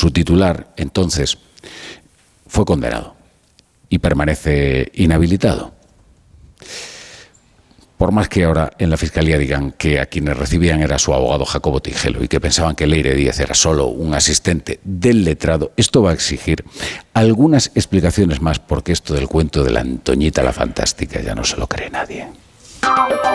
Su titular, entonces, fue condenado y permanece inhabilitado. Por más que ahora en la Fiscalía digan que a quienes recibían era su abogado Jacobo Tigelo y que pensaban que Leire Díez era solo un asistente del letrado, esto va a exigir algunas explicaciones más, porque esto del cuento de la Antoñita la Fantástica ya no se lo cree nadie.